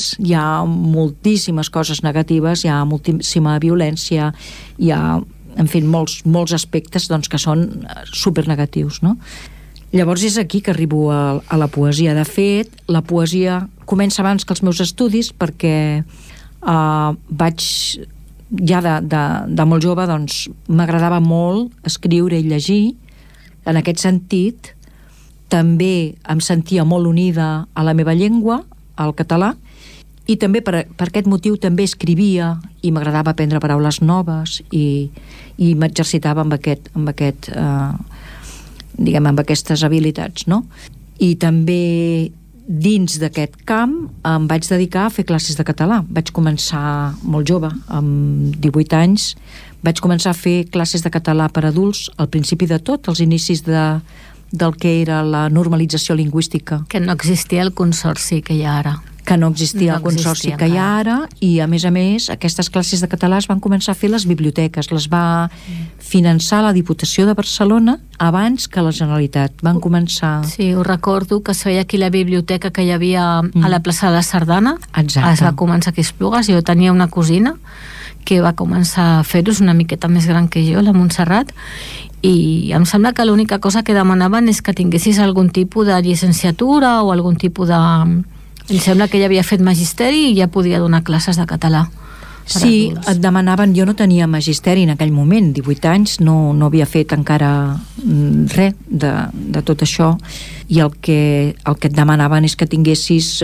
negatives, hi ha moltíssimes coses negatives, hi ha moltíssima violència, hi ha, en fi, molts aspectes doncs, que són supernegatius, no? Llavors és aquí que arribo a la poesia. De fet, la poesia comença abans que els meus estudis perquè vaig, ja de molt jove, doncs m'agradava molt escriure i llegir. En aquest sentit, també em sentia molt unida a la meva llengua, al català, i també per aquest motiu també escrivia i m'agradava aprendre paraules noves i m'exercitava amb aquestes habilitats, no? I també dins d'aquest camp em vaig dedicar a fer classes de català. Vaig començar molt jove, amb 18 anys, vaig començar a fer classes de català per adults al principi de tot, als inicis del que era la normalització lingüística. Que no existia el consorci que hi ha ara. Que no existia el consorci que hi ha ara, i a més, aquestes classes de català es van començar a fer les biblioteques, les va finançar la Diputació de Barcelona abans que la Generalitat. Van començar... Sí, ho recordo, que es feia aquí la biblioteca que hi havia a la plaça de la Sardana. Exacte. Es va començar aquí a Esplugues. Jo tenia una cosina que va començar a fer-ho, és una miqueta més gran que jo, la Montserrat, i em sembla que l'única cosa que demanaven és que tinguessis algun tipus de llicenciatura o algun tipus de... Em sembla que ella havia fet magisteri i ja podia donar classes de català. Sí, et demanaven... Jo no tenia magisteri en aquell moment, 18 anys, no havia fet encara res de tot això, i el que et demanaven és que tinguessis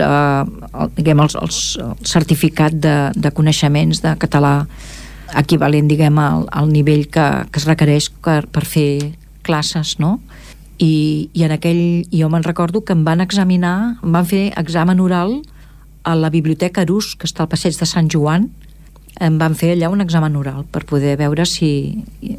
el certificat de coneixements de català equivalent, al nivell que es requereix per fer classes, no? I jo me'n recordo que em van examinar, em van fer examen oral a la Biblioteca Arús, que està al passeig de Sant Joan. Em van fer allà un examen oral per poder veure si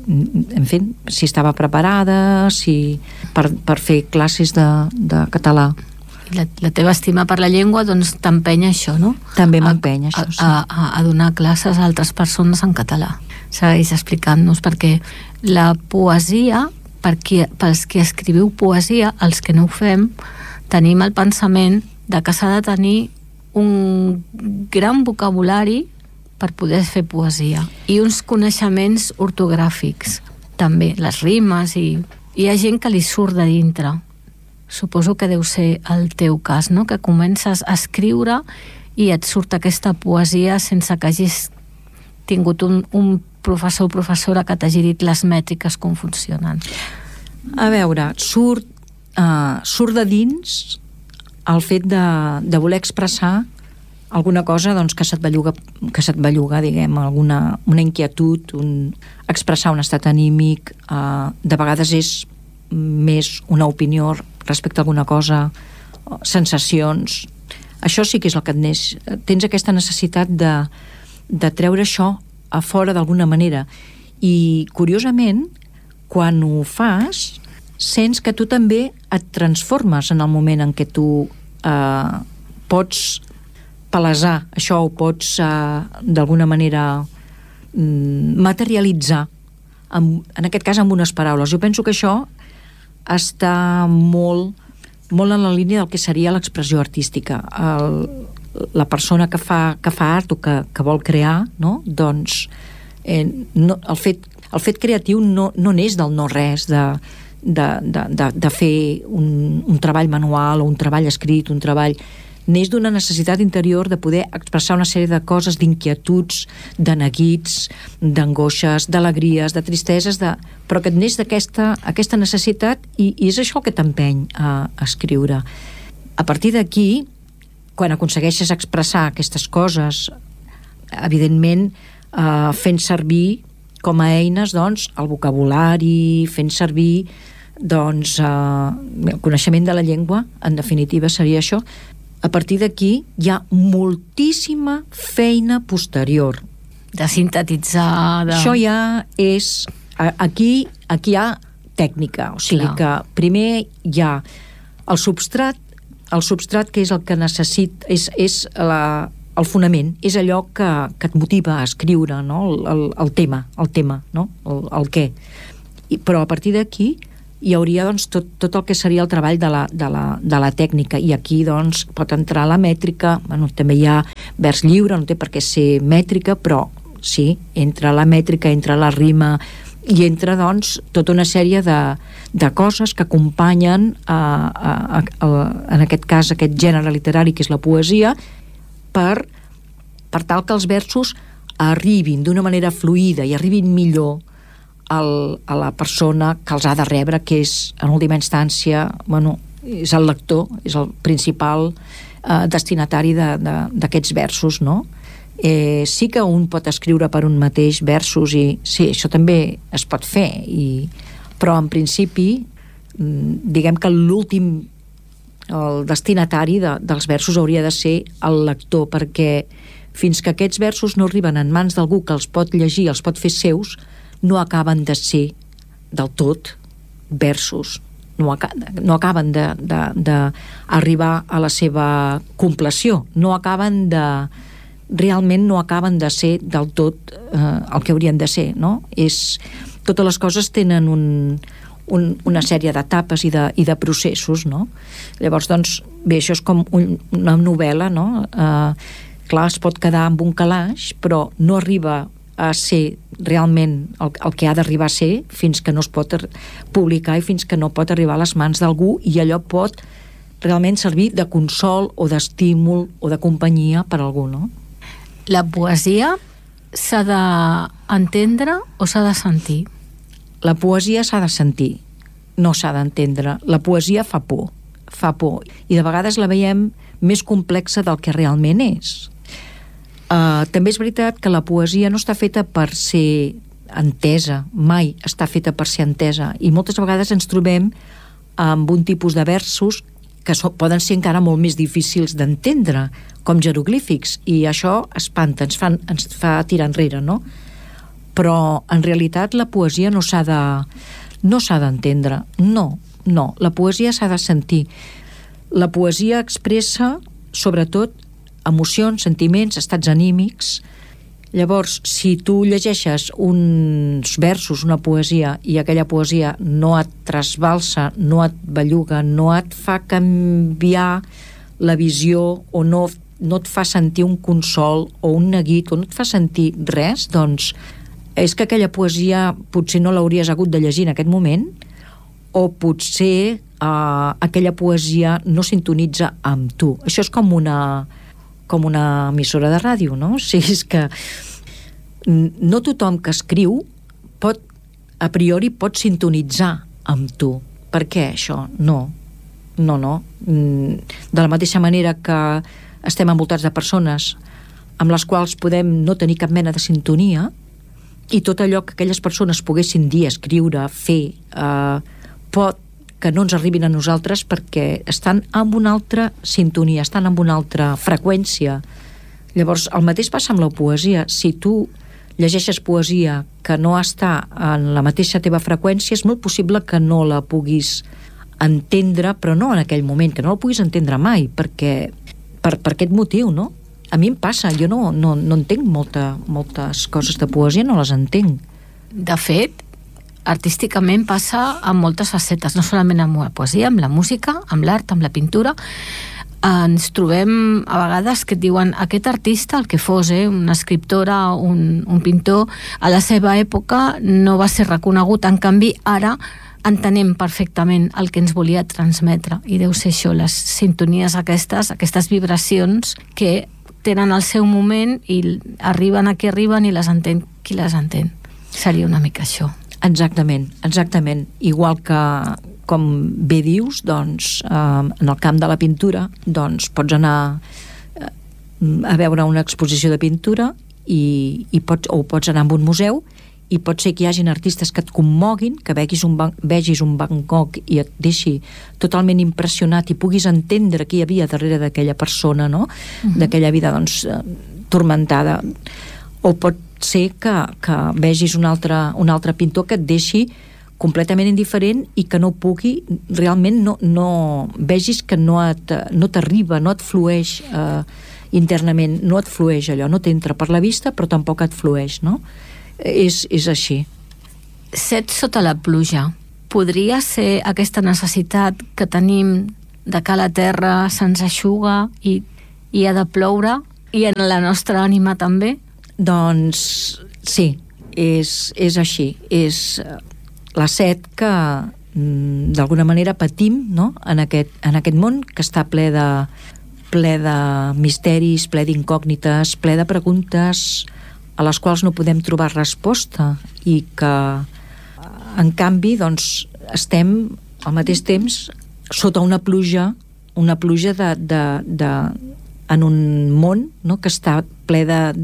estava preparada, per fer classes de català. La teva estima per la llengua doncs t'empenya això, no? També m'empenya això, sí. A donar classes a altres persones en català. Segueix explicant-nos, perquè la poesia, pels que escriviu poesia, els que no ho fem, tenim el pensament de que s'ha de tenir un gran vocabulari per poder fer poesia i uns coneixements ortogràfics també, les rimes, i hi ha gent que li surt de dintre. Suposo que deu ser el teu cas, no? Que comences a escriure i et surt aquesta poesia sense que hagis tingut un professor o professora que t'hagi dit les mètriques com funcionen. A veure, surt de dins el fet de voler expressar alguna cosa doncs, que se't belluga, diguem, una inquietud, expressar un estat anímic. De vegades és més una opinió respecte a alguna cosa, sensacions. Això sí que és el que et neix. Tens aquesta necessitat de treure això a fora d'alguna manera, i curiosament quan ho fas sents que tu també et transformes en el moment en què tu pots palesar això, o pots d'alguna manera materialitzar, en aquest cas amb unes paraules. Jo penso que això està molt en la línia del que seria l'expressió artística. La persona que fa art o que vol crear, no? Doncs el fet creatiu no neix del no-res, de fer un treball manual o un treball escrit, un treball... Neix d'una necessitat interior de poder expressar una sèrie de coses, d'inquietuds, de neguits, d'angoixes, d'alegries, de tristeses, però que et neix d'aquesta necessitat, i és això el que t'empeny a escriure. A partir d'aquí, quan aconsegueixes expressar aquestes coses, evidentment fent servir com a eines doncs, el vocabulari, fent servir doncs, el coneixement de la llengua, en definitiva seria això. A partir d'aquí hi ha moltíssima feina posterior. De sintetitzar... Això ja és... Aquí hi ha tècnica, o sigui que primer hi ha el substrat que és el que necessita, és el fonament, és allò que et motiva a escriure, no? el tema, no? el què. Però a partir d'aquí hi hauria doncs, tot el que seria el treball de la tècnica, i aquí doncs, pot entrar la mètrica, també hi ha vers lliure, no té per què ser mètrica, però sí, entre la mètrica, entre la rima i entre, doncs, tota una sèrie de coses que acompanyen en aquest cas aquest gènere literari que és la poesia, per tal que els versos arribin d'una manera fluida i arribin millor a la persona que els ha de rebre, que és, en última instància, és el lector, és el principal destinatari d'aquests versos, no? Sí que un pot escriure per un mateix versos, i sí, això també es pot fer, però en principi diguem que el destinatari dels versos hauria de ser el lector, perquè fins que aquests versos no arriben en mans d'algú que els pot llegir, els pot fer seus, no acaben de ser del tot versos, no acaben d'arribar a la seva compleció, realment no acaben de ser del tot el que haurien de ser, no? Totes les coses tenen una sèrie d'etapes i de processos, no? Llavors, doncs, bé, això és com una novel·la, no? Clar, es pot quedar amb un calaix, però no arriba a ser realment el que ha d'arribar a ser fins que no es pot publicar i fins que no pot arribar a les mans d'algú, i allò pot realment servir de consol o d'estímul o de companyia per a algú, no? La poesia s'ha d'entendre o s'ha de sentir? La poesia s'ha de sentir, no s'ha d'entendre. La poesia fa por, i de vegades la veiem més complexa del que realment és. També és veritat que la poesia no està feta per ser entesa, mai està feta per ser entesa, i moltes vegades ens trobem amb un tipus de versos que poden ser encara molt més difícils d'entendre, com jeroglífics, i això espanta, ens fa tirar enrere, no? Però en realitat la poesia no s'ha d'entendre, no, la poesia s'ha de sentir. La poesia expressa sobretot emocions, sentiments, estats anímics. Llavors, si tu llegeixes uns versos, una poesia, i aquella poesia no et trasbalsa, no et belluga, no et fa canviar la visió, o no et fa sentir un consol o un neguit, o no et fa sentir res, doncs és que aquella poesia potser no l'hauries hagut de llegir en aquest moment, o potser aquella poesia no sintonitza amb tu. Això és com una emissora de ràdio, no? O sigui, és que no tothom que escriu a priori pot sintonitzar amb tu. Per què això? No. De la mateixa manera que estem envoltats de persones amb les quals podem no tenir cap mena de sintonia, i tot allò que aquelles persones poguessin dir, escriure, fer, pot que no ens arribin a nosaltres perquè estan amb una altra sintonia, estan amb una altra freqüència. Llavors, el mateix passa amb la poesia. Si tu llegeixes poesia que no està en la mateixa teva freqüència, és molt possible que no la puguis entendre, però no en aquell moment, que no la puguis entendre mai, perquè per aquest motiu, no? A mi em passa, jo no entenc moltes coses de poesia, no les entenc. De fet, artísticament passa amb moltes facetes, no solament amb la poesia, amb la música, amb l'art, amb la pintura. Ens trobem a vegades que et diuen aquest artista, el que fos, una escriptora, un pintor, a la seva època no va ser reconegut, en canvi ara entenem perfectament el que ens volia transmetre, i deu ser això, les sintonies aquestes vibracions que tenen el seu moment i arriben a qui arriben i les entén qui les entén. Seria una mica això. Exactament. Igual que, com bé dius, doncs, en el camp de la pintura, doncs pots anar a veure una exposició de pintura o pots anar a un museu, i pot ser que hi hagin artistes que et commoguin, que vegis un Van Gogh i et deixi totalment impressionat i puguis entendre què hi havia darrere d'aquella persona, no? D'aquella vida, doncs, tormentada. O pot ser que vegis un altre pintor que et deixi completament indiferent i que no pugui, realment no vegis que no t'arriba, no et flueix internament, no et flueix allò, no t'entra per la vista però tampoc et flueix, no? És així. Set sota la pluja. Podria ser aquesta necessitat que tenim de que la terra se'ns eixuga i ha de ploure? I en la nostra ànima també? Doncs sí, és així. És la set que d'alguna manera patim, no? en aquest món que està ple de misteris, ple d'incògnites, ple de preguntes a les quals no podem trobar resposta i que en canvi doncs, estem al mateix temps sota una pluja en un món, no? que està ple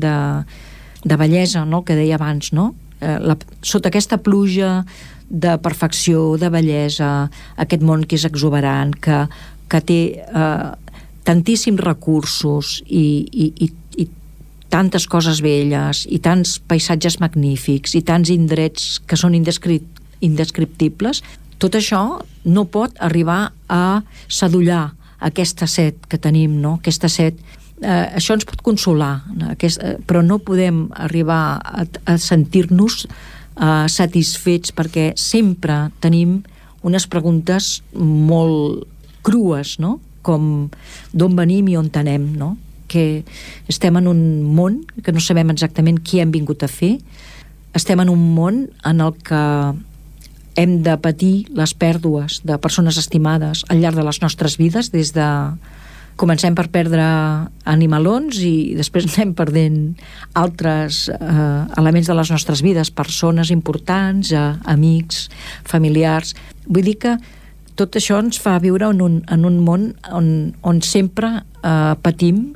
de bellesa, no? que deia abans, no? Sota aquesta pluja de perfecció, de bellesa, aquest món que és exuberant, que té tantíssims recursos i tantes coses belles i tants paisatges magnífics i tants indrets que són indescriptibles, tot això no pot arribar a sadollar aquesta set que tenim, no? Aquesta set, això ens pot consolar, però no podem arribar a sentir-nos satisfets perquè sempre tenim unes preguntes molt crues, no? Com d'on venim i on anem, no? Que estem en un món que no sabem exactament qui hem vingut a fer, estem en un món en el que hem de patir les pèrdues de persones estimades al llarg de les nostres vides, des de comencem per perdre animalons i després anem perdent altres elements de les nostres vides, persones importants, amics, familiars. Vull dir que tot això ens fa viure en un món on sempre patim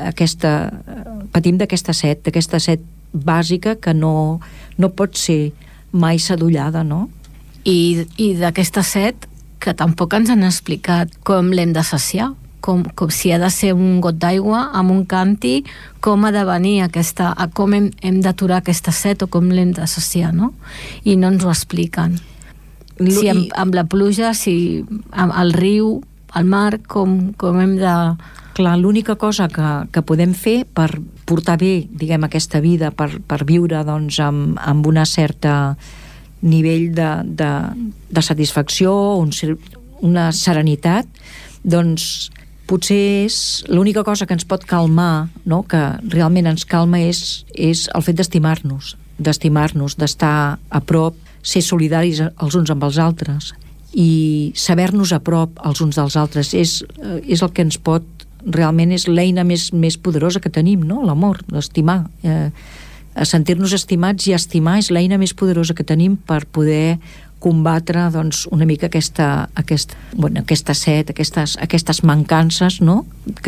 d'aquesta set bàsica que no pot ser mai sadollada, no? I d'aquesta set que tampoc ens han explicat com l'hem de saciar, com si ha de ser un got d'aigua amb un càntir, com ha de venir com hem d'aturar aquesta set o com l'hem de saciar, no? I no ens ho expliquen. Si amb la pluja, si amb el riu, el mar, com hem de... Clar, l'única cosa que podem fer per portar bé, diguem, aquesta vida, per viure doncs, amb una certa nivell de satisfacció, una serenitat, doncs potser és l'única cosa que ens pot calmar, no? Que realment ens calma és el fet d'estimar-nos, d'estar a prop, ser solidaris els uns amb els altres i saber-nos a prop els uns dels altres és el que ens pot, realment és l'eina més poderosa que tenim, no? L'amor, l'estimar, sentir-nos estimats i estimar és l'eina més poderosa que tenim per poder combatre doncs, una mica aquesta set, aquestes mancances, no?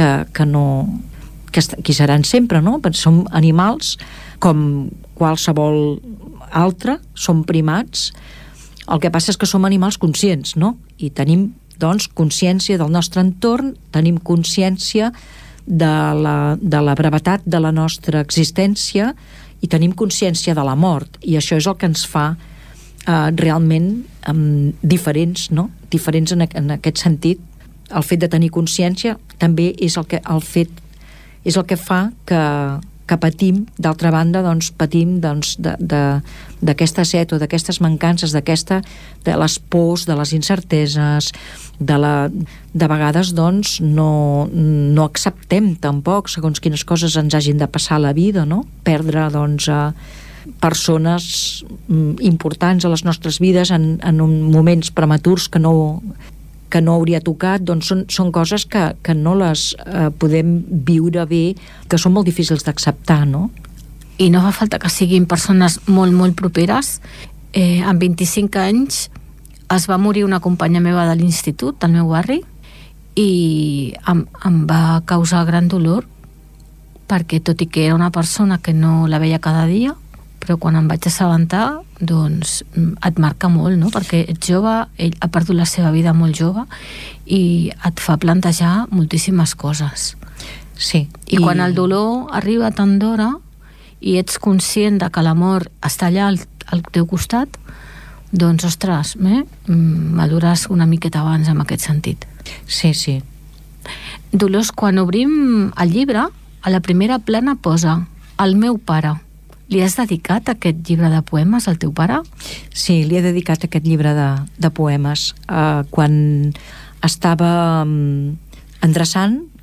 que hi seran sempre, no? Perquè som animals com qualsevol altre, som primats. El que passa és que som animals conscients, no? I tenim doncs consciència del nostre entorn, tenim consciència de la brevetat de la nostra existència i tenim consciència de la mort, i això és el que ens fa realment diferents, no? Diferents en aquest sentit. El fet de tenir consciència també és el que fa que patim, d'altra banda, doncs patim d'aquesta set o d'aquestes mancances, de les pors, de les incerteses, de vegades doncs no acceptem tampoc segons quines coses ens hagin de passar a la vida, no? Perdre doncs persones importants a les nostres vides en moments prematurs que no hauria tocat, doncs són coses que no les podem viure bé, que són molt difícils d'acceptar, no? I no fa falta que siguin persones molt, molt properes. Amb 25 anys es va morir una companya meva de l'institut, del meu barri, i em va causar gran dolor, perquè tot i que era una persona que no la veia cada dia, però quan em vaig assabentar, doncs et marca molt, no? Perquè ets jove, ell ha perdut la seva vida molt jove i et fa plantejar moltíssimes coses. Sí. I quan el dolor arriba tant d'hora i ets conscient de que l'amor està allà al teu costat, doncs, ostres, madures una miqueta abans en aquest sentit. Sí, sí. Dolors, quan obrim el llibre, a la primera plana posa el meu pare. Li has dedicat aquest llibre de poemes al teu pare? Sí, li he dedicat aquest llibre de poemes. Quan estava endreçant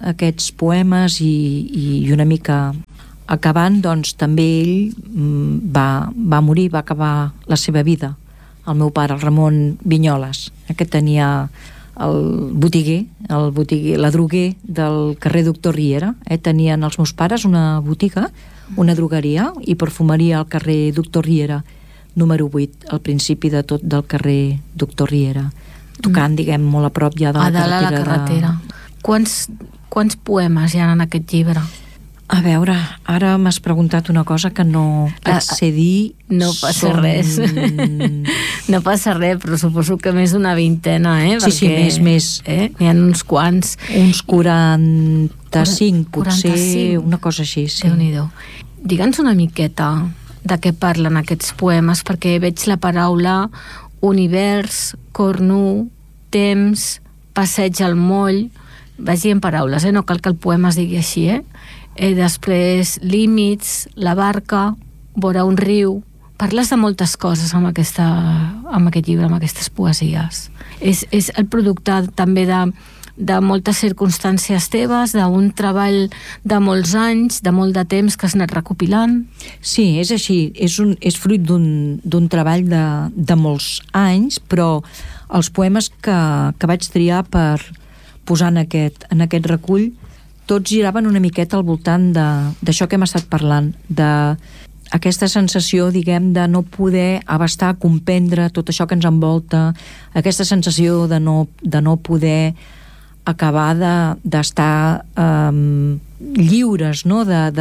aquests poemes i una mica acabant, doncs també ell va morir, va acabar la seva vida. El meu pare, el Ramon Vinyoles, que tenia el botiguer, l'adroguer del carrer Doctor Riera. Tenien els meus pares una botiga, una drogueria i perfumeria al carrer Doctor Riera, número 8, al principi de tot del carrer Doctor Riera, tocant, diguem, molt a prop ja de la carretera. Quants poemes hi ha en aquest llibre? A veure, ara m'has preguntat una cosa que no et sé dir. No passa res. No passa res, però suposo que més d'una vintena, Sí, més. N'hi ha uns quants. Uns 45, potser, una cosa així, sí. Déu-n'hi-do. Digue'ns una miqueta de què parlen aquests poemes, perquè veig la paraula univers, cornu, temps, passeig al moll. Vagi en paraules, no cal que el poema es digui així, després límits, la barca, vora un riu. Parles de moltes coses amb aquest llibre, amb aquestes poesies. És el producte també de moltes circumstàncies teves, d'un treball de molts anys, de molt de temps que has anat recopilant? Sí, és així. És fruit d'un treball de molts anys, però els poemes que vaig triar per posar en aquest recull tots giraven una miqueta al voltant d'això que hem estat parlant, d'aquesta sensació, diguem, de no poder abastar, comprendre tot això que ens envolta, aquesta sensació de no poder acabar d'estar lliures, no?,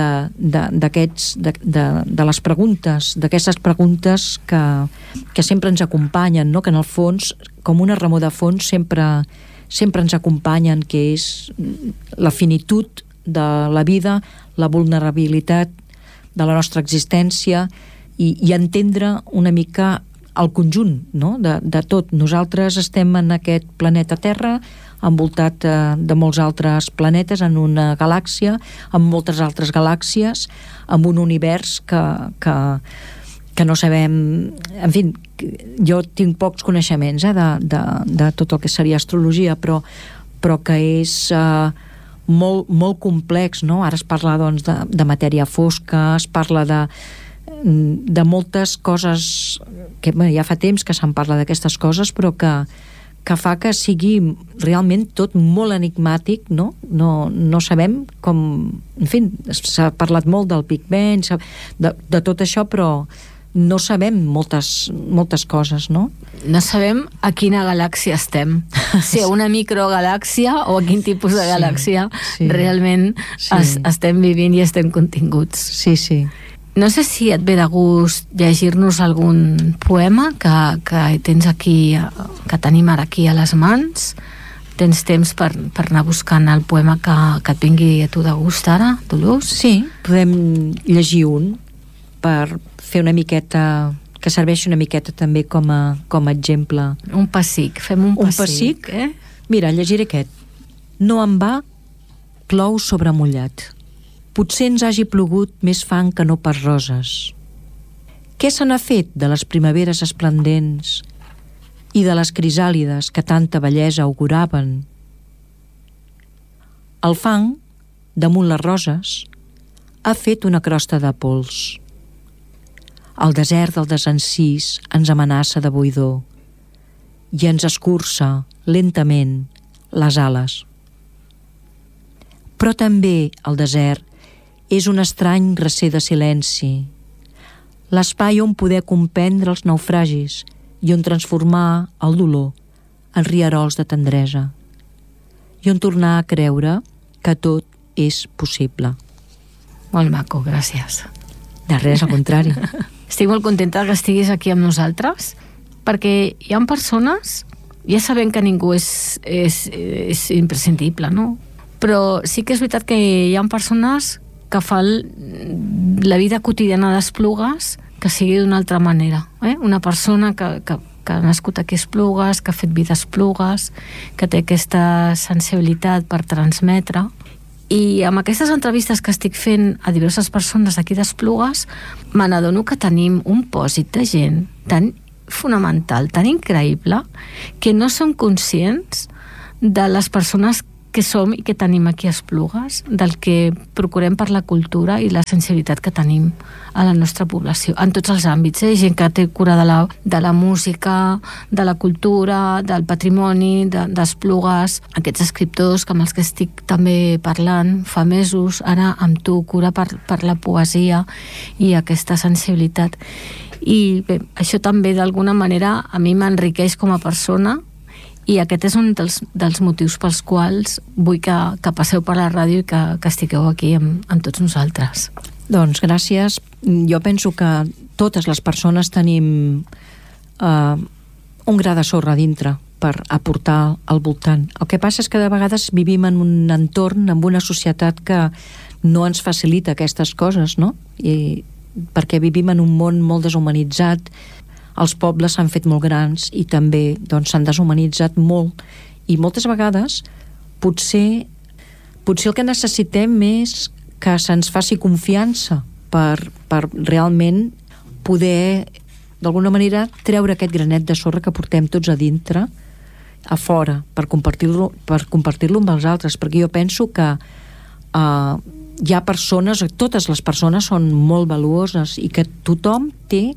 de les preguntes, d'aquestes preguntes que sempre ens acompanyen, no?, que en el fons, com una remor de fons, sempre ens acompanyen, que és la finitud de la vida, la vulnerabilitat de la nostra existència i entendre una mica el conjunt, no?, de tot. Nosaltres estem en aquest planeta Terra envoltat de molts altres planetes, en una galàxia, amb moltes altres galàxies, amb un univers que no sabem... En fi, jo tinc pocs coneixements de tot el que seria astrologia, però que és molt, molt complex, no? Ara es parla, doncs, de matèria fosca, es parla de moltes coses que ja fa temps que se'n parla d'aquestes coses, però que fa que sigui realment tot molt enigmàtic, no? No sabem com... En fi, s'ha parlat molt del Big Bang, de tot això, però no sabem moltes coses, no? No sabem a quina galàxia estem. Si a una microgalàxia o a quin tipus de galàxia realment estem vivint i estem continguts. Sí. No sé si et ve de gust llegir-nos algun poema que tens aquí, que tenim ara aquí a les mans. Tens temps per anar buscant el poema que et vingui a tu de gust ara, Dolors? Sí, podem llegir un per fer una miqueta, que serveixi una miqueta també com a exemple. Un pessic, fem un pessic. Un pessic? Mira, llegiré aquest. No en va, plou sobre mullat. Potser ens hagi plogut més fang que no pas roses. Què se n'ha fet de les primaveres esplendents i de les crisàlides que tanta bellesa auguraven? El fang, damunt les roses, ha fet una crosta de pols. El desert del desencís ens amenaça de buidor i ens escurça lentament les ales. Però també el desert és un estrany recer de silenci, l'espai on poder comprendre els naufragis i on transformar el dolor en rierols de tendresa i on tornar a creure que tot és possible. Molt maco, gràcies. De res, al contrari. Estic molt contenta que estiguis aquí amb nosaltres, perquè hi ha persones, ja sabem que ningú és imprescindible, no? Però sí que és veritat que hi ha persones que fan la vida quotidiana d'Esplugues que sigui d'una altra manera. Una persona que ha nascut aquí a Esplugues, que ha fet vida a Esplugues, que té aquesta sensibilitat per transmetre. I amb aquestes entrevistes que estic fent a diverses persones aquí d'Esplugues, me n'adono que tenim un pòsit de gent tan fonamental, tan increïble, que no som conscients de les persones que som i que tenim aquí a Esplugues, del que procurem per la cultura i la sensibilitat que tenim a la nostra població, en tots els àmbits, gent que té cura de la música, de la cultura, del patrimoni, d'Esplugues, aquests escriptors amb els que estic també parlant fa mesos, ara amb tu, cura per la poesia i aquesta sensibilitat. I bé, això també d'alguna manera a mi m'enriqueix com a persona, i aquest és un dels motius pels quals vull que passeu per la ràdio i que estigueu aquí amb tots nosaltres. Doncs gràcies. Jo penso que totes les persones tenim un gra de sorra dintre per aportar al voltant. El que passa és que de vegades vivim en un entorn, en una societat que no ens facilita aquestes coses, no? I perquè vivim en un món molt deshumanitzat, els pobles s'han fet molt grans i també doncs, s'han deshumanitzat molt, i moltes vegades potser el que necessitem és que se'ns faci confiança per realment poder d'alguna manera treure aquest granet de sorra que portem tots a dintre a fora, per compartir-lo amb els altres, perquè jo penso que hi ha persones, totes les persones són molt valuoses i que tothom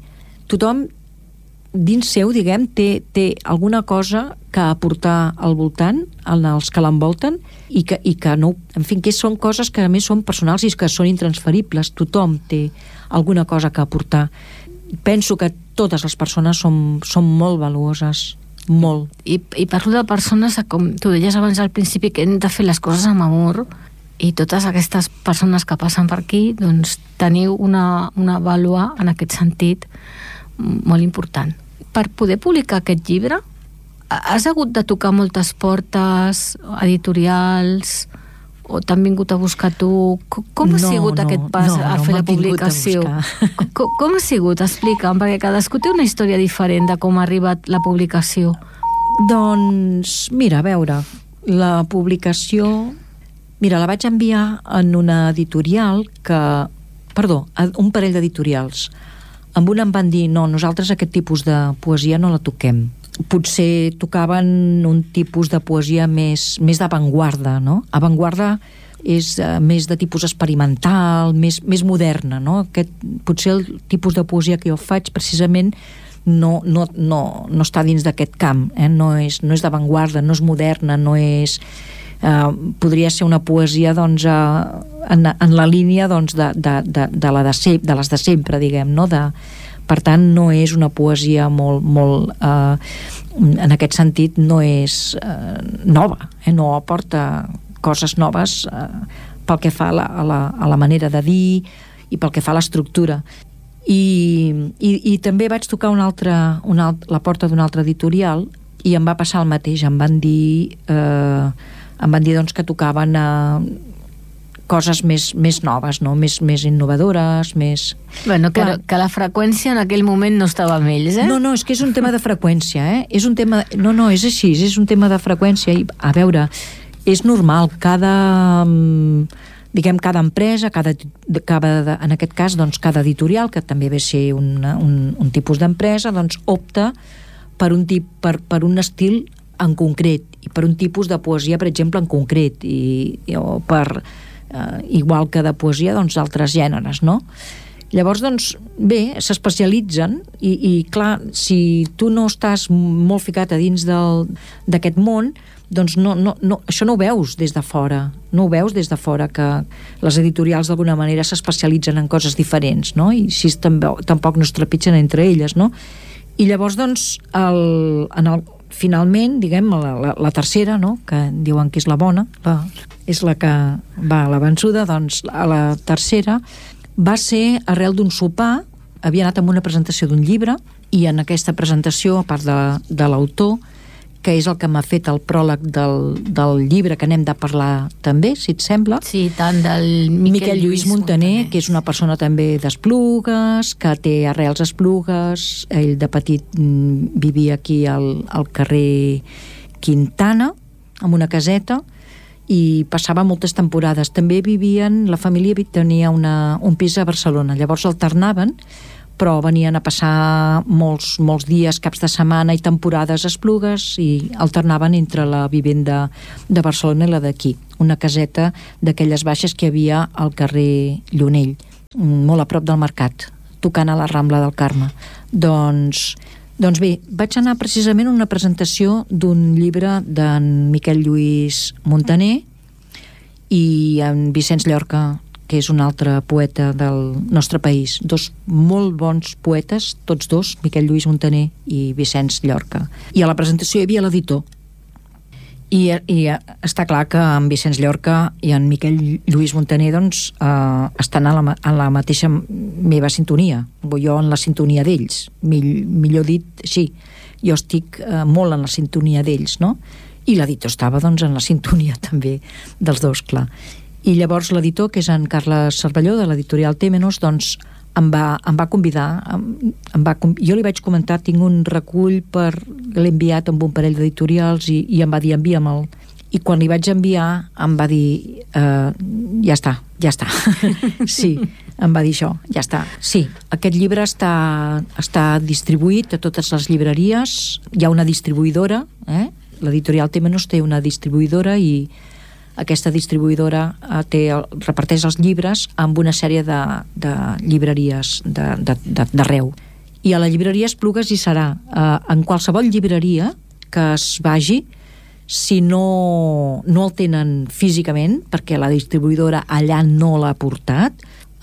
dins seu, diguem, té alguna cosa que aportar al voltant, als que l'envolten, i que no, en fi, que són coses que a més són personals i que són intransferibles. Tothom té alguna cosa que aportar. Penso que totes les persones són molt valuoses, molt. I parlo de persones, com tu deies abans al principi, que hem de fer les coses amb amor, i totes aquestes persones que passen per aquí, doncs teniu una vàlua en aquest sentit molt important. Per poder publicar aquest llibre, has hagut de tocar moltes portes, editorials, o t'han vingut a buscar tu? Com ha sigut aquest pas a fer la publicació? Com ha sigut? Explica'm, perquè cadascú té una història diferent de com ha arribat la publicació. Doncs, mira, a veure, la publicació... Mira, la vaig enviar en una editorial un parell d'editorials. Amb una em van dir, no, nosaltres aquest tipus de poesia no la toquem. Potser tocaven un tipus de poesia més d'avantguarda, no? Avantguarda és més de tipus experimental, més moderna, no? Potser el tipus de poesia que jo faig precisament no està dins d'aquest camp, no és d'avantguarda, no és moderna, no és... podria ser una poesia doncs, en la línia doncs, de les de sempre, diguem, no? Per tant, no és una poesia molt en aquest sentit no és nova, no aporta coses noves pel que fa a la manera de dir i pel que fa a l'estructura. I també vaig tocar la porta d'una altra editorial i em va passar el mateix, em van dir doncs, que tocaven coses més noves, no? més innovadores, més... Bueno, que la freqüència en aquell moment no estava amb ells, No, és que és un tema de freqüència, És un tema... No, és així, és un tema de freqüència. I, a veure, és normal, cada empresa, en aquest cas, doncs, cada editorial, que també ve a ser un tipus d'empresa, doncs opta per un estil en concret i per un tipus de poesia, per exemple, en concret, o per igual que de poesia, doncs d'altres gèneres, no? Llavors, doncs, bé, s'especialitzen i clar, si tu no estàs molt ficat a dins d'aquest món, doncs això no ho veus des de fora, que les editorials d'alguna manera s'especialitzen en coses diferents, no? I així tampoc no es trepitgen entre elles, no? I llavors, doncs, finalment, diguem, la tercera, no? Que diuen que és la bona, és la que va a la vençuda, doncs a la tercera va ser arrel d'un sopar, havia anat amb una presentació d'un llibre, i en aquesta presentació, a part de l'autor, que és el que m'ha fet el pròleg del llibre que anem de parlar també, si et sembla. Sí, tant del Miquel Lluís Montaner, que és una persona també d'Esplugues, que té arrels a Esplugues. Ell de petit vivia aquí al carrer Quintana, amb una caseta, i passava moltes temporades. També la família tenia un pis a Barcelona, llavors alternaven, però venien a passar molts dies, caps de setmana i temporades a Esplugues i alternaven entre la vivenda de Barcelona i la d'aquí, una caseta d'aquelles baixes que hi havia al carrer Llunell, molt a prop del mercat, tocant a la Rambla del Carme. Doncs bé, vaig anar precisament a una presentació d'un llibre d'en Miquel Lluís Muntaner i en Vicenç Llorca, que és un altre poeta del nostre país. Dos molt bons poetes, tots dos, Miquel Lluís Muntaner i Vicenç Llorca. I a la presentació hi havia l'editor. I està clar que en Vicenç Llorca i en Miquel Lluís Muntaner doncs, estan en la mateixa meva sintonia. Jo en la sintonia d'ells. Millor dit, sí. Jo estic molt en la sintonia d'ells, no? I l'editor estava doncs, en la sintonia també dels dos, clar. I llavors l'editor, que és en Carles Cervelló, de l'editorial Témenos, doncs em va convidar, jo li vaig comentar, tinc un recull l'he enviat amb un parell d'editorials i em va dir, envia'm-el. I quan li vaig enviar em va dir, ja està. Sí, em va dir això, ja està. Sí, aquest llibre està distribuït a totes les llibreries, hi ha una distribuïdora, l'editorial Témenos té una distribuïdora i aquesta distribuïdora reparteix els llibres amb una sèrie de llibreries d'arreu. I a la llibreria Esplugues hi serà. En qualsevol llibreria que es vagi, si no el tenen físicament, perquè la distribuïdora allà no l'ha portat,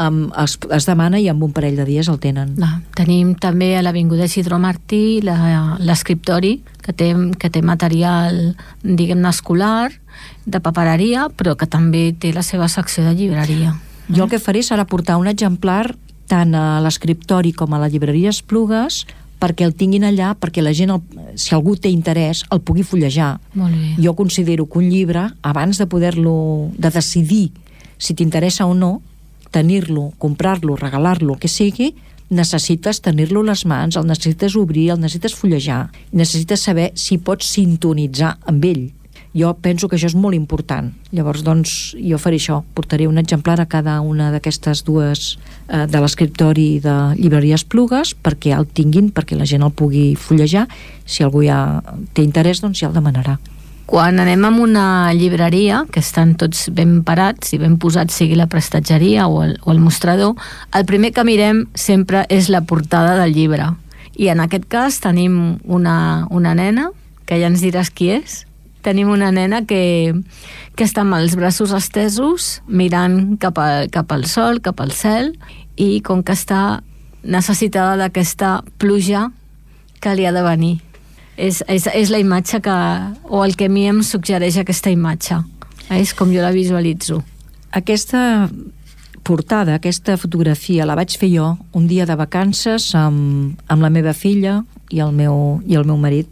es demana i en un parell de dies el tenen. Tenim també a l'Avinguda Isidro Martí l'escriptori, que té material, diguem-ne, escolar, de papereria, però que també té la seva secció de llibreria. Jo el que faré serà portar un exemplar tant a l'escriptori com a la llibreria Esplugues perquè el tinguin allà, perquè la gent, si algú té interès, el pugui fullejar. Molt bé. Jo considero que un llibre, abans de decidir si t'interessa o no, tenir-lo, comprar-lo, regalar-lo, el que sigui, necessites tenir-lo a les mans, el necessites obrir, el necessites fullejar, necessites saber si pots sintonitzar amb ell. Jo penso que això és molt important. Llavors, doncs, jo faré això. Portaré un exemplar a cada una d'aquestes dues, de l'escriptori i de llibreria Esplugues, perquè el tinguin, perquè la gent el pugui fullejar. Si algú ja té interès, doncs ja el demanarà. Quan anem a una llibreria, que estan tots ben parats i ben posats, sigui la prestatgeria o el mostrador, el primer que mirem sempre és la portada del llibre. I en aquest cas tenim una nena, que ja ens diràs qui és. Tenim una nena que està amb els braços estesos, mirant cap al sol, cap al cel, i com que està necessitada d'aquesta pluja que li ha de venir. És la imatge o el que a mi em suggereix aquesta imatge. És com jo la visualitzo. Aquesta portada, aquesta fotografia, la vaig fer jo un dia de vacances amb la meva filla i el meu marit.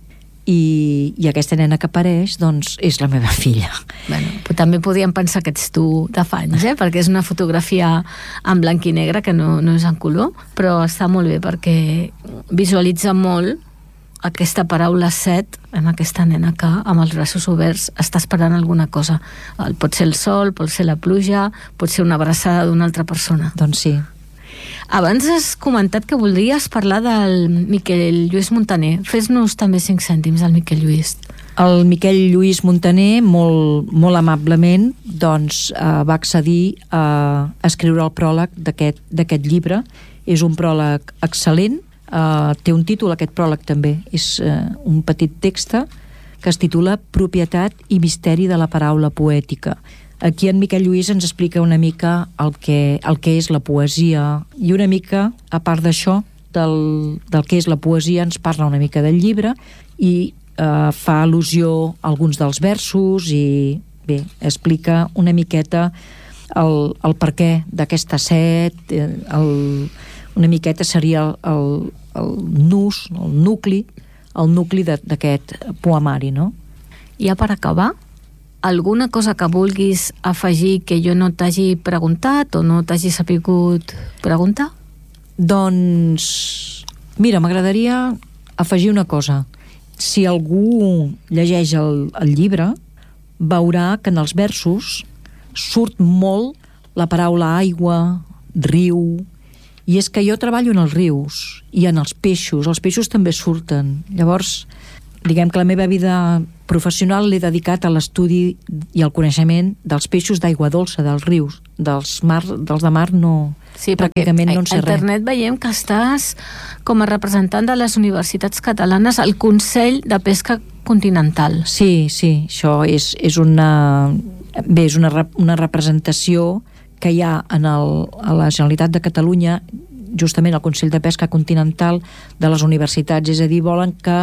I aquesta nena que apareix, doncs, és la meva filla. Bueno, però també podíem pensar que ets tu de fa anys, perquè és una fotografia en blanc i negre, que no és en color, però està molt bé perquè visualitza molt aquesta paraula set en aquesta nena que amb els braços oberts està esperant alguna cosa. Pot ser el sol, pot ser la pluja, pot ser una abraçada d'una altra persona. Doncs sí. Abans has comentat que voldries parlar del Miquel Lluís Muntaner. Fes-nos també 5 cèntims al Miquel Lluís. El Miquel Lluís Muntaner, molt amablement, doncs, va accedir a escriure el pròleg d'aquest llibre. És un pròleg excel·lent. Té un títol, aquest pròleg també. És un petit text que es titula Propietat i misteri de la paraula poètica. Aquí en Miquel Lluís ens explica una mica el que és la poesia i una mica, a part d'això, del que és la poesia, ens parla una mica del llibre i fa al·lusió a alguns dels versos i bé, explica una miqueta el perquè d'aquesta set, una miqueta seria el nus, el nucli d'aquest poemari, no? Ja per acabar, alguna cosa que vulguis afegir que jo no t'hagi preguntat o no t'hagi sapigut preguntar? Doncs, mira, m'agradaria afegir una cosa. Si algú llegeix el llibre, veurà que en els versos surt molt la paraula aigua, riu, I és que jo treballo en els rius i en els peixos també surten. Llavors, diguem que la meva vida professional l'he dedicat a l'estudi i al coneixement dels peixos d'aigua dolça, dels rius, dels de mar no... Sí, pràcticament no en sé res. A internet veiem que estàs com a representant de les universitats catalanes al Consell de Pesca Continental. Sí, això és una representació que hi ha a la Generalitat de Catalunya, justament al Consell de Pesca Continental de les universitats, és a dir, volen que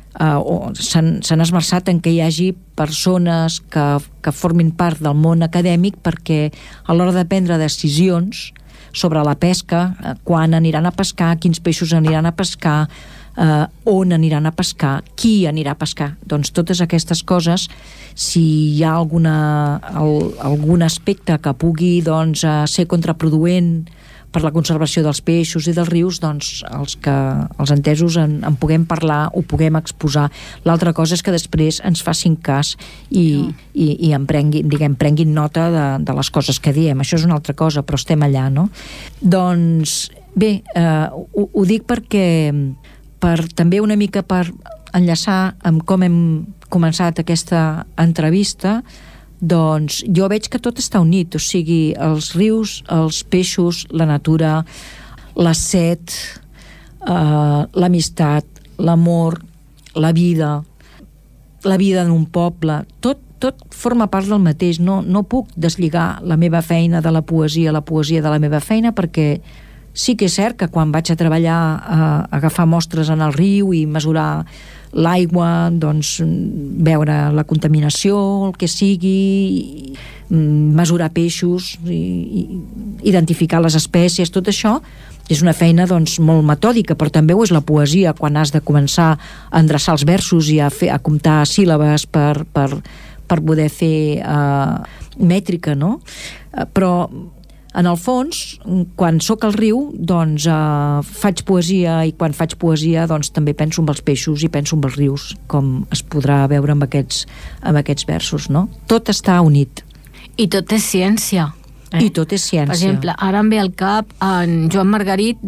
s'han esmerçat en que hi hagi persones que formin part del món acadèmic perquè a l'hora de prendre decisions sobre la pesca, quan aniran a pescar, quins peixos aniran a pescar, on aniran a pescar, qui anirà a pescar. Doncs totes aquestes coses, si hi ha algun aspecte que pugui ser contraproduent per la conservació dels peixos i dels rius, doncs els entesos en puguem parlar, ho puguem exposar. L'altra cosa és que després ens facin cas i prenguin nota de les coses que diem. Això és una altra cosa, però estem allà, no? Doncs bé, ho dic perquè també una mica per enllaçar amb com hem començat aquesta entrevista. Doncs jo veig que tot està unit, o sigui, els rius, els peixos, la natura, la set, l'amistat, l'amor, la vida en un poble, tot forma part del mateix. No puc deslligar la meva feina de la poesia de la meva feina, perquè sí que és cert que quan vaig a treballar a agafar mostres en el riu i mesurar l'aigua, doncs veure la contaminació, el que sigui, mesurar peixos, identificar les espècies, tot això és una feina doncs molt metòdica, però també ho és la poesia quan has de començar a endreçar els versos i a comptar síl·labes per poder fer mètrica, no? Però en el fons, quan sóc al riu, doncs faig poesia, i quan faig poesia doncs també penso en els peixos i penso en els rius, com es podrà veure amb aquests versos, no? Tot està unit. I tot és ciència. I tot és ciència. Per exemple, ara em ve al cap en Joan Margarit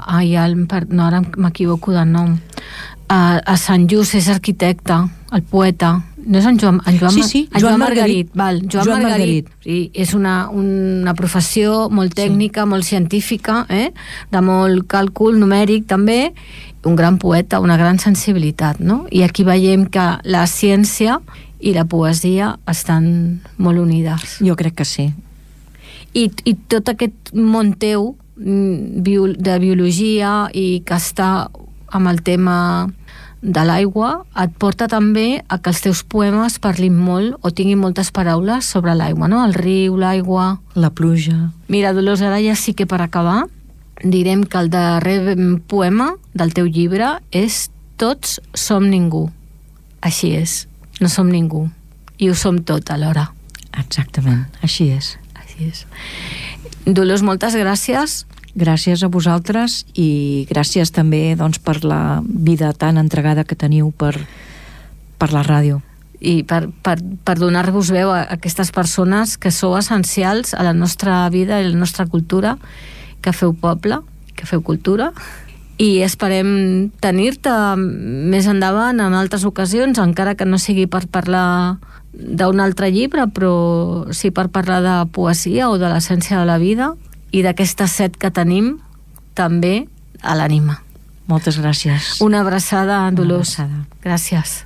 ara m'equivoco de nom. A Sant Just és arquitecte, el poeta. No és en Joan Margarit. Joan Margarit. Sí, és una professió molt tècnica, molt científica, de molt càlcul numèric també, un gran poeta, una gran sensibilitat, no? I aquí veiem que la ciència i la poesia estan molt unides. Jo crec que sí. I tot aquest món teu de biologia i que està amb el tema de l'aigua et porta també a que els teus poemes parlin molt o tinguin moltes paraules sobre l'aigua, no? El riu, l'aigua... La pluja... Mira, Dolors, ara ja sí que per acabar direm que el darrer poema del teu llibre és Tots som ningú. Així és, no som ningú i ho som tot alhora. Exactament, així és. Així és. Dolors, moltes gràcies. Gràcies a vosaltres i gràcies també doncs, per la vida tan entregada que teniu per la ràdio. I per donar-vos veu a aquestes persones que sou essencials a la nostra vida i la nostra cultura, que feu poble, que feu cultura, i esperem tenir-te més endavant en altres ocasions, encara que no sigui per parlar d'un altre llibre, però sí per parlar de poesia o de l'essència de la vida i d'aquesta set que tenim també a l'ànima. Moltes gràcies. Una abraçada, Dolors. Gràcies.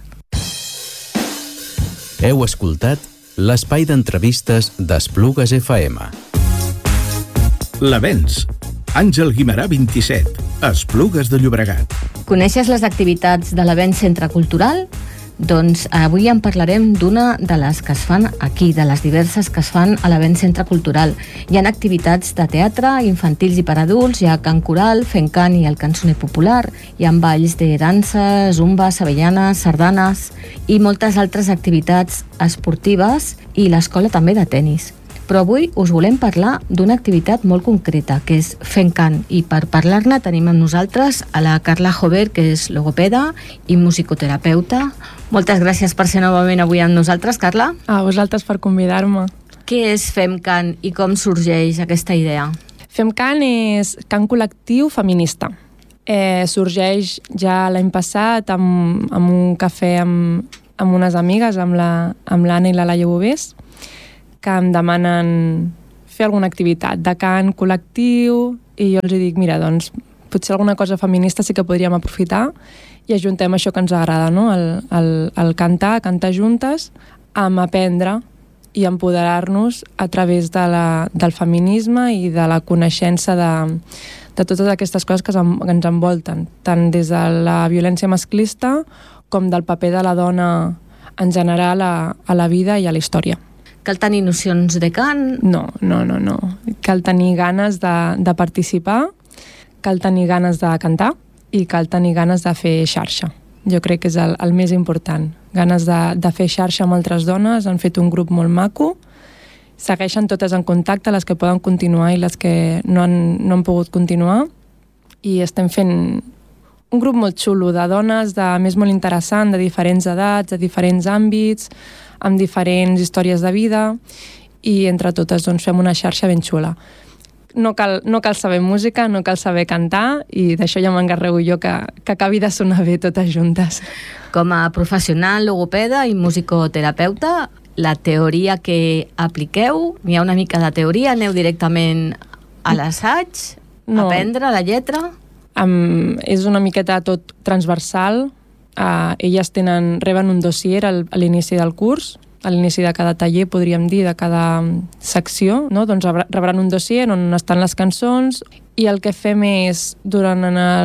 Heu escoltat l'espai d'entrevistes d'Esplugues FM. L'Avenç. Àngel Guimerà 27, Esplugues de Llobregat. Coneixes les activitats de l'Avenç Centre Cultural? Doncs avui en parlarem d'una de les que es fan aquí, de les diverses que es fan a l'Avenç Centre Cultural. Hi ha activitats de teatre, infantils i per adults, hi ha cant coral, fent cant i el cançoner popular, hi ha balls de dansa, zumba, avellanes, sardanes i moltes altres activitats esportives i l'escola també de tennis. Però avui us volem parlar d'una activitat molt concreta, que és fent cant, i per parlar-ne tenim amb nosaltres a la Carla Jover, que és logopeda i musicoterapeuta. Moltes gràcies per ser novament avui amb nosaltres, Carla. A vosaltres per convidar-me. Què és Fem Cant i com sorgeix aquesta idea? Fem Cant és cant col·lectiu feminista. Sorgeix ja l'any passat amb un cafè amb unes amigues, amb l'Anna i la Laia Bovés, que em demanen fer alguna activitat de cant col·lectiu, i jo els dic, mira, doncs potser alguna cosa feminista sí que podríem aprofitar i ajuntem això que ens agrada, no? El cantar juntes, amb aprendre i empoderar-nos a través del feminisme i de la coneixença de totes aquestes coses que ens envolten, tant des de la violència masclista com del paper de la dona en general a la vida i a la història. Cal tenir nocions de cant? No. Cal tenir ganes de participar, cal tenir ganes de cantar i cal tenir ganes de fer xarxa. Jo crec que és el més important. Ganes de fer xarxa amb altres dones, han fet un grup molt maco, segueixen totes en contacte, les que poden continuar i les que no han pogut continuar, i estem fent un grup molt xulo de dones, més molt interessant, de diferents edats, de diferents àmbits, amb diferents històries de vida, i entre totes doncs, fem una xarxa ben xula. No cal saber música, no cal saber cantar, i d'això ja m'encarrego jo que acabi de sonar bé totes juntes. Com a professional logopeda i musicoterapeuta, la teoria que apliqueu, n'hi ha una mica de teoria? Aneu directament a l'assaig? No. Aprendre la lletra? És una miqueta tot transversal. Elles reben un dossier a l'inici del curs, a l'inici de cada taller, podríem dir, de cada secció, no? Doncs rebran un dossier on estan les cançons, i el que fem és, durant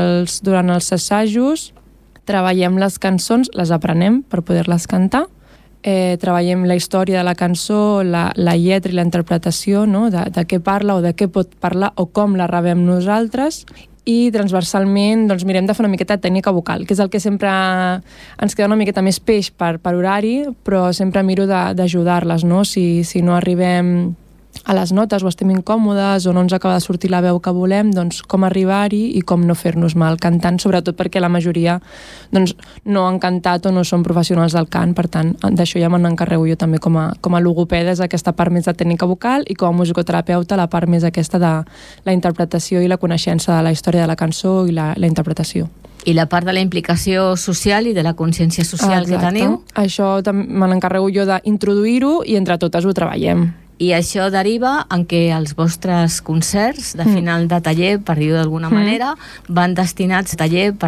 els assajos, treballem les cançons, les aprenem per poder-les cantar, treballem la història de la cançó, la lletra i la interpretació, no? de què parla o de què pot parlar o com la rebem nosaltres, i transversalment doncs, mirem de fer una miqueta de tècnica vocal, que és el que sempre ens queda una miqueta més peix per horari, però sempre miro d'ajudar-les, no? Si no arribem a les notes o estem incòmodes o no ens acaba de sortir la veu que volem, doncs com arribar-hi i com no fer-nos mal cantant, sobretot perquè la majoria doncs, no han cantat o no són professionals del cant, per tant, d'això ja me n'encarrego jo també com a logopeda, és aquesta part més de tècnica vocal, i com a musicoterapeuta la part més aquesta de la interpretació i la coneixença de la història de la cançó i la interpretació. I la part de la implicació social i de la consciència social que teniu? Això me n'encarrego jo d'introduir-ho i entre totes ho treballem. I això deriva en què els vostres concerts de final de taller, per dir-ho d'alguna manera, van destinats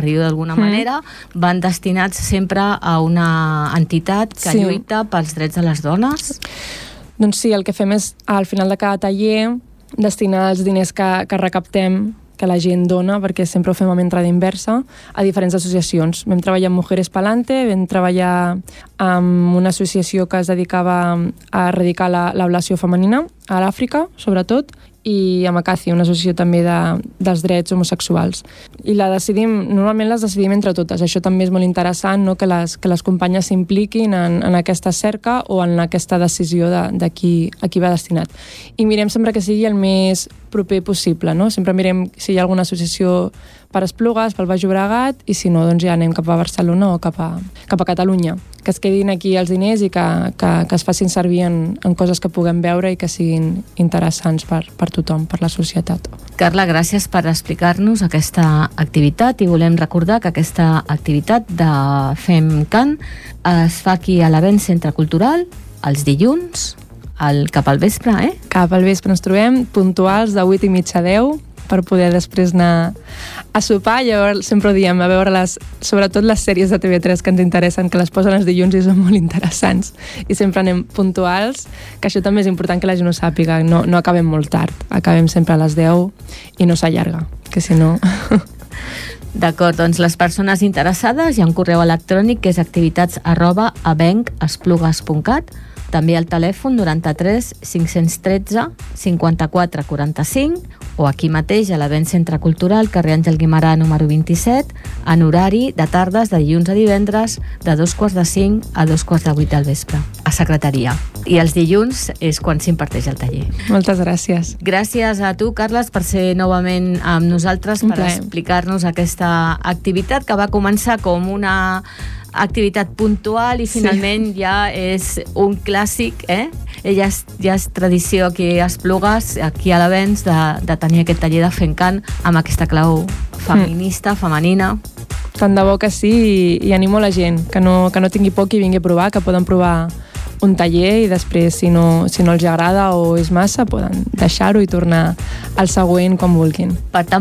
van destinats sempre a una entitat que lluita pels drets de les dones? Doncs sí, el que fem és, al final de cada taller, destinar els diners que recaptem, que la gent dona, perquè sempre ho fem amb entrada inversa, a diferents associacions. Vam treballar amb Mujeres Palante, vam treballar amb una associació que es dedicava a erradicar l'ablació femenina a l'Àfrica, sobretot, i amb Acacia, una associació també dels drets homosexuals. I normalment les decidim entre totes. Això també és molt interessant, no? que les companyes s'impliquin en aquesta cerca o en aquesta decisió de qui va destinat. I mirem sempre que sigui el més proper possible, no? Sempre mirem si hi ha alguna associació per Esplugues, pel Baix Llobregat, i si no, doncs ja anem cap a Barcelona o cap a Catalunya. Que es quedin aquí els diners i que es facin servir en coses que puguem veure i que siguin interessants per tothom, per la societat. Carla, gràcies per explicar-nos aquesta activitat, i volem recordar que aquesta activitat de Fem Cant es fa aquí a l'Avenç Centre Cultural els dilluns, cap al vespre, Cap al vespre ens trobem puntuals de 8:30 a 10 per poder després anar a sopar. Llavors sempre ho diem, a veure sobretot les sèries de TV3 que ens interessen, que les posen els dilluns i són molt interessants, i sempre anem puntuals, que això també és important que la gent ho sàpiga, no acabem molt tard, acabem sempre a les 10 i no s'allarga, que si no... D'acord, doncs les persones interessades, hi ha un correu electrònic que és activitats@abencesplugues.cat, també al telèfon 93 513 54 45, o aquí mateix a l'Avenç Centre Cultural, carrer Àngel Guimerà número 27, en horari de tardes de dilluns a divendres de 2:45 a 2:45 del vespre, a secretaria. I els dilluns és quan s'imparteix el taller. Moltes gràcies. Gràcies a tu, Carles, per ser novament amb nosaltres, per explicar-nos aquesta activitat que va començar com una activitat puntual i finalment ja és un clàssic, ja és tradició aquí a Esplugues, aquí a l'Avenç, de tenir aquest taller de fent cant amb aquesta clau feminista, femenina. Tant de bo que sí, i animo la gent que no tingui por, que vingui a provar, que poden provar un taller i després, si no els agrada o és massa, poden deixar-ho i tornar al següent quan vulguin. Per tant,